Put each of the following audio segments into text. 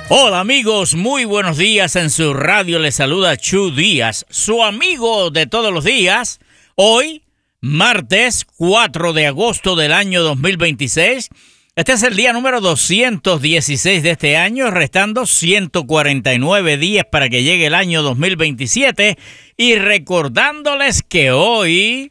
Hola amigos, muy buenos días. En su radio les saluda Chu Díaz, su amigo de todos los días. Hoy, martes 4 de agosto del año 2026. Este es el día número 216 de este año, restando 149 días para que llegue el año 2027. Y recordándoles que hoy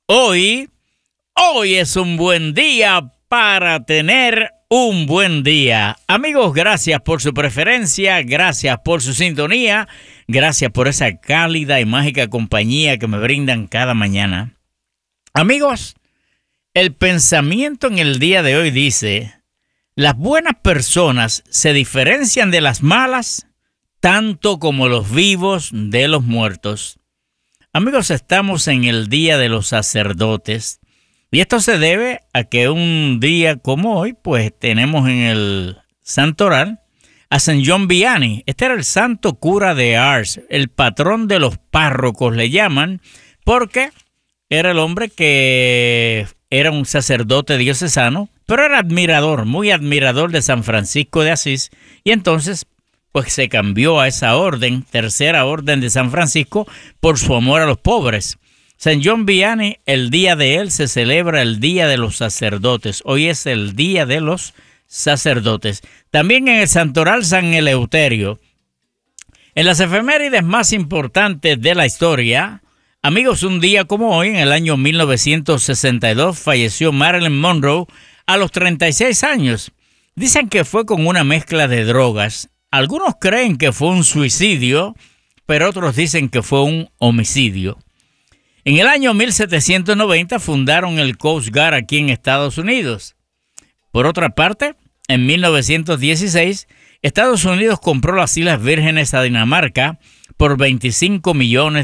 es un buen día para tener un buen día. Amigos, gracias por su preferencia, gracias por su sintonía, gracias por esa cálida y mágica compañía que me brindan cada mañana. Amigos, el pensamiento en el día de hoy dice: las buenas personas se diferencian de las malas, tanto como los vivos de los muertos. Amigos, estamos en el Día de los Sacerdotes. Y esto se debe a que un día como hoy, pues tenemos en el santoral a San John Vianney. Este era el santo cura de Ars, el patrón de los párrocos le llaman, porque era el hombre que era un sacerdote diocesano, pero era admirador, muy admirador de San Francisco de Asís. Y entonces, pues se cambió a esa orden, tercera orden de San Francisco, por su amor a los pobres. San John Vianney, el día de él se celebra el Día de los Sacerdotes. Hoy es el Día de los Sacerdotes. También en el santoral San Eleuterio. En las efemérides más importantes de la historia, amigos, un día como hoy, en el año 1962, falleció Marilyn Monroe a los 36 años. Dicen que fue con una mezcla de drogas. Algunos creen que fue un suicidio, pero otros dicen que fue un homicidio. En el año 1790 fundaron el Coast Guard aquí en Estados Unidos. Por otra parte, en 1916, Estados Unidos compró las Islas Vírgenes a Dinamarca por $25 millones.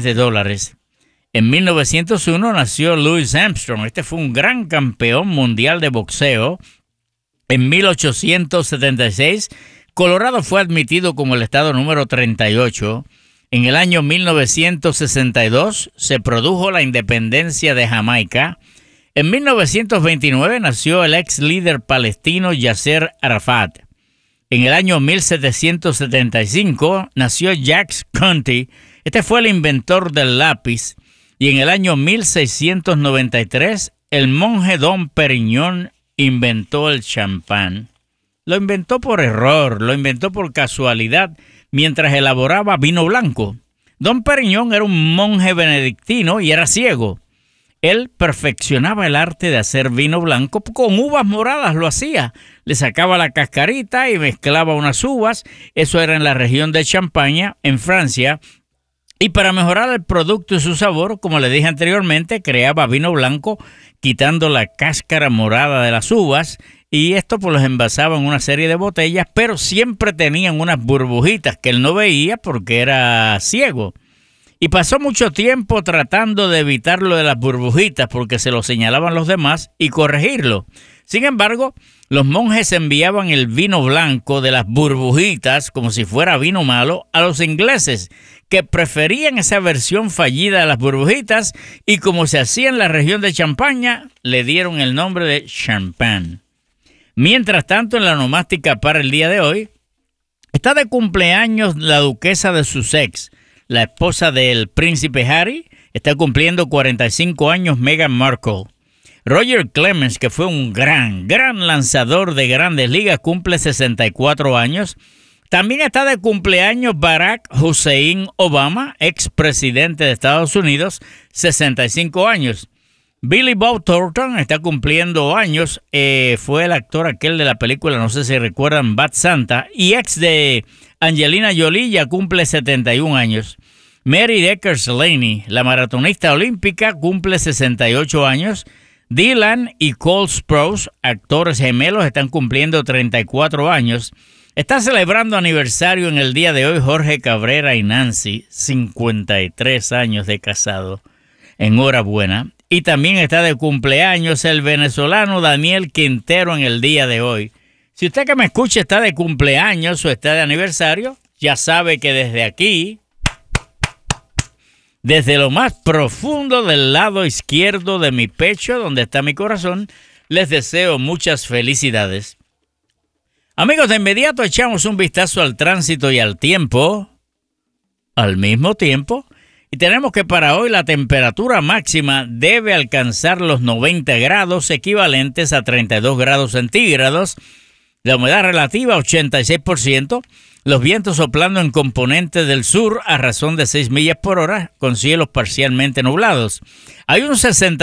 En 1901 nació Louis Armstrong. Este fue un gran campeón mundial de boxeo. En 1876, Colorado fue admitido como el estado número 38. En el año 1962 se produjo la independencia de Jamaica. En 1929 nació el ex líder palestino Yasser Arafat. En el año 1775 nació Jacques Conti. Este fue el inventor del lápiz. Y en el año 1693 el monje Dom Perignon inventó el champán. Lo inventó por error, lo inventó por casualidad, mientras elaboraba vino blanco. Dom Perignon era un monje benedictino y era ciego. Él perfeccionaba el arte de hacer vino blanco. Con uvas moradas lo hacía. Le sacaba la cascarita y mezclaba unas uvas. Eso era en la región de Champaña, en Francia. Y para mejorar el producto y su sabor, como le dije anteriormente, creaba vino blanco quitando la cáscara morada de las uvas. Y esto pues los envasaba en una serie de botellas, pero siempre tenían unas burbujitas que él no veía porque era ciego. Y pasó mucho tiempo tratando de evitar lo de las burbujitas porque se lo señalaban los demás y corregirlo. Sin embargo, los monjes enviaban el vino blanco de las burbujitas, como si fuera vino malo, a los ingleses, que preferían esa versión fallida de las burbujitas, y como se hacía en la región de Champaña, le dieron el nombre de champán. Mientras tanto, en la onomástica para el día de hoy, está de cumpleaños la duquesa de Sussex, la esposa del príncipe Harry. Está cumpliendo 45 años Meghan Markle. Roger Clemens, que fue un gran lanzador de grandes ligas, cumple 64 años. También está de cumpleaños Barack Hussein Obama, expresidente de Estados Unidos, 65 años. Billy Bob Thornton está cumpliendo años. Fue el actor aquel de la película, no sé si recuerdan, Bad Santa, y ex de Angelina Jolie, ya cumple 71 años. Mary Decker Slaney, la maratonista olímpica, cumple 68 años. Dylan y Cole Sprouse, actores gemelos, están cumpliendo 34 años. Está celebrando aniversario en el día de hoy Jorge Cabrera y Nancy, 53 años de casado. Enhorabuena. Y también está de cumpleaños el venezolano Daniel Quintero en el día de hoy. Si usted que me escucha está de cumpleaños o está de aniversario, ya sabe que desde aquí, desde lo más profundo del lado izquierdo de mi pecho, donde está mi corazón, les deseo muchas felicidades. Amigos, de inmediato echamos un vistazo al tránsito y al tiempo, al mismo tiempo, y tenemos que para hoy la temperatura máxima debe alcanzar los 90 grados, equivalentes a 32 grados centígrados, la humedad relativa 86%, los vientos soplando en componente del sur a razón de 6 millas por hora, con cielos parcialmente nublados. Hay un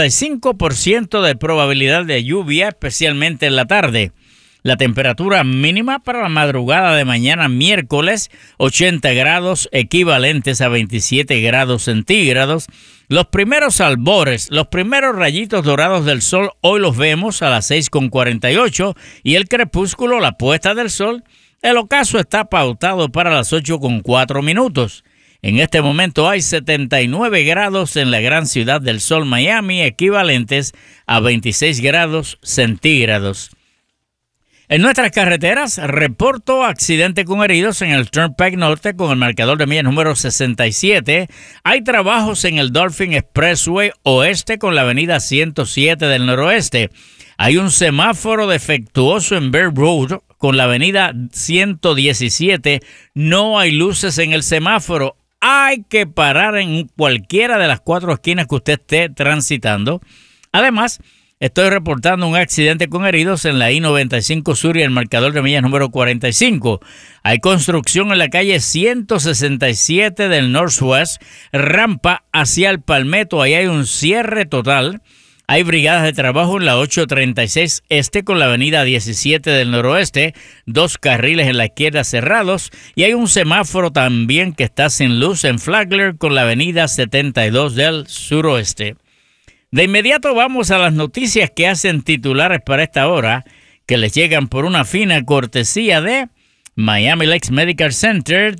65% de probabilidad de lluvia, especialmente en la tarde. La temperatura mínima para la madrugada de mañana miércoles, 80 grados, equivalentes a 27 grados centígrados. Los primeros albores, los primeros rayitos dorados del sol, hoy los vemos a las 6:48 y el crepúsculo, la puesta del sol, el ocaso está pautado para las 8:04. En este momento hay 79 grados en la gran ciudad del sol, Miami, equivalentes a 26 grados centígrados. En nuestras carreteras, reporto accidente con heridos en el Turnpike Norte con el marcador de millas número 67. Hay trabajos en el Dolphin Expressway Oeste con la avenida 107 del Noroeste. Hay un semáforo defectuoso en Bear Road con la avenida 117. No hay luces en el semáforo. Hay que parar en cualquiera de las 4 esquinas que usted esté transitando. Además, estoy reportando un accidente con heridos en la I-95 Sur y el marcador de millas número 45. Hay construcción en la calle 167 del Northwest, rampa hacia el Palmetto. Ahí hay un cierre total. Hay brigadas de trabajo en la 836 Este con la avenida 17 del Noroeste, 2 carriles en la izquierda cerrados, y hay un semáforo también que está sin luz en Flagler con la avenida 72 del Suroeste. De inmediato vamos a las noticias que hacen titulares para esta hora, que les llegan por una fina cortesía de Miami Lakes Medical Center,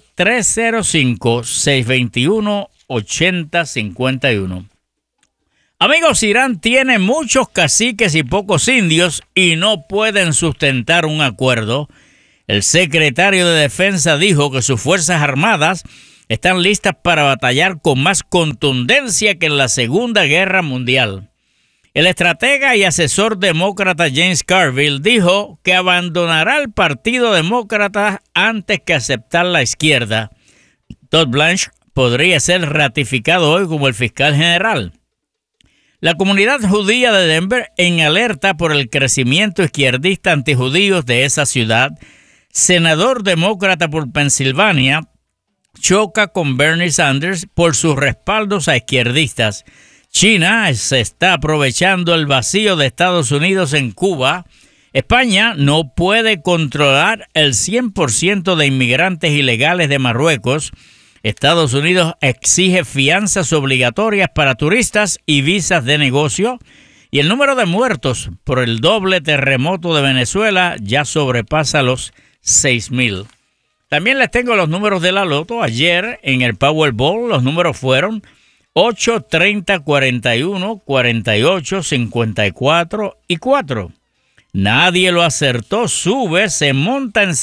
305-621-8051. Amigos, Irán tiene muchos caciques y pocos indios y no pueden sustentar un acuerdo. El secretario de Defensa dijo que sus Fuerzas Armadas están listas para batallar con más contundencia que en la Segunda Guerra Mundial. El estratega y asesor demócrata James Carville dijo que abandonará el Partido Demócrata antes que aceptar la izquierda. Todd Blanche podría ser ratificado hoy como el fiscal general. La comunidad judía de Denver en alerta por el crecimiento izquierdista antijudíos de esa ciudad. Senador demócrata por Pensilvania choca con Bernie Sanders por sus respaldos a izquierdistas. China se está aprovechando el vacío de Estados Unidos en Cuba. España no puede controlar el 100% de inmigrantes ilegales de Marruecos. Estados Unidos exige fianzas obligatorias para turistas y visas de negocio. Y el número de muertos por el doble terremoto de Venezuela ya sobrepasa los 6,000. También les tengo los números de la loto. Ayer en el Powerball los números fueron 8, 30, 41, 48, 54 y 4. Nadie lo acertó. Sube, se monta en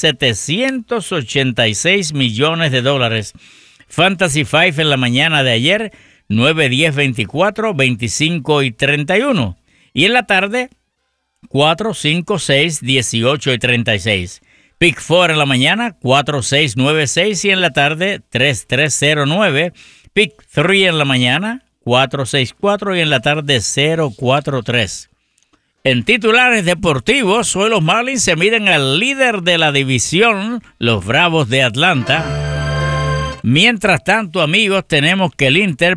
$786 millones. Fantasy 5 en la mañana de ayer, 9, 10, 24, 25 y 31. Y en la tarde, 4, 5, 6, 18 y 36. Pick 4 en la mañana, 4, 6, 9, 6 y en la tarde, 3, 3, 0, 9. Pick 3 en la mañana, 4, 6, 4 y en la tarde, 0, 4, 3. En titulares deportivos, hoy los Marlins se miden al líder de la división, los Bravos de Atlanta. Mientras tanto, amigos, tenemos que el Inter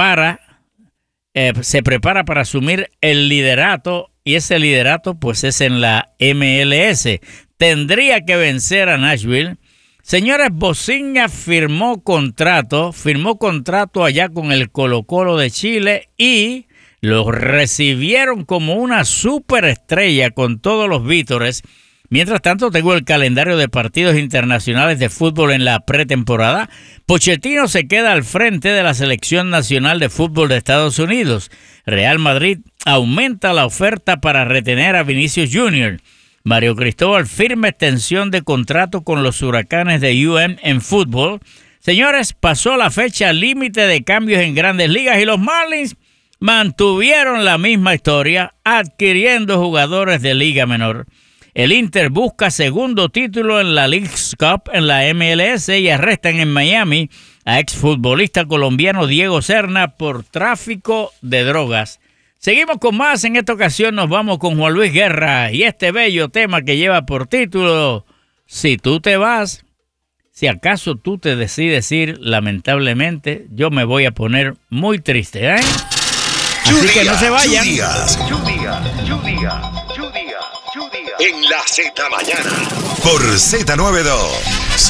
se prepara para asumir el liderato, y ese liderato pues es en la MLS. Tendría que vencer a Nashville. Señores, Bociña firmó contrato allá con el Colo-Colo de Chile y lo recibieron como una superestrella con todos los vítores. Mientras tanto, tengo el calendario de partidos internacionales de fútbol en la pretemporada. Pochettino se queda al frente de la Selección Nacional de Fútbol de Estados Unidos. Real Madrid aumenta la oferta para retener a Vinicius Jr. Mario Cristóbal firma extensión de contrato con los Huracanes de UM en fútbol. Señores, pasó la fecha límite de cambios en Grandes Ligas y los Marlins mantuvieron la misma historia, adquiriendo jugadores de Liga Menor. El Inter busca segundo título en la Leagues Cup en la MLS y arrestan en Miami a exfutbolista colombiano Diego Serna por tráfico de drogas. Seguimos con más. En esta ocasión nos vamos con Juan Luis Guerra y este bello tema que lleva por título Si tú te vas. Si acaso tú te decides ir, lamentablemente, yo me voy a poner muy triste, ¿eh? Así que no se vayan. En la Z Mañana. Por Z92.